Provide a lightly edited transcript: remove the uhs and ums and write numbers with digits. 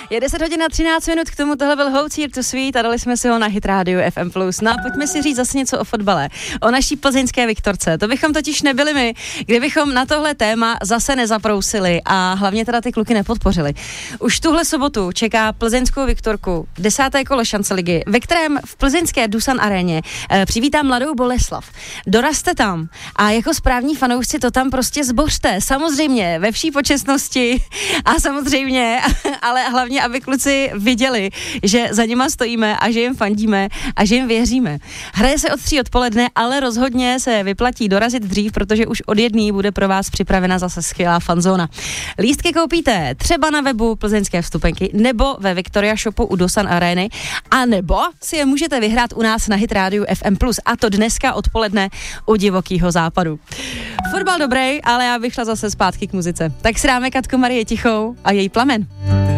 Je 10 hodin a 13 minut, k tomu tohle byl Hoax Here to Sweet a dali jsme si ho na Hit Radio FM+. No a pojďme si říct zase něco o fotbale, o naší plzeňské Viktorce. To bychom totiž nebyli my, kdybychom na tohle téma zase nezaprousili a hlavně teda ty kluky nepodpořili. Už tuhle sobotu čeká plzeňskou Viktorku 10. kolo šanceligy, ve kterém v plzeňské Dusan aréně přivítá Mladou Boleslav. Dorazte tam a jako správní fanoušci to tam prostě zbořte. Samozřejmě ve vší počestnosti a samozřejmě, ale hlavně, aby kluci viděli, že za nima stojíme a že jim fandíme a že jim věříme. Hraje se od 3 odpoledne, ale rozhodně se vyplatí dorazit dřív, protože už od 1 bude pro vás připravena zase skvělá fanzóna. Lístky koupíte třeba na webu Plzeňské vstupenky nebo ve Victoria Shopu u Dusan Areny a nebo si je můžete vyhrát u nás na Hit Radio FM+, a to dneska odpoledne u Divokýho západu. Fotbal dobrý, ale já bych šla zase zpátky k muzice. Tak si dáme Katku Marie Tichou a její Plamen.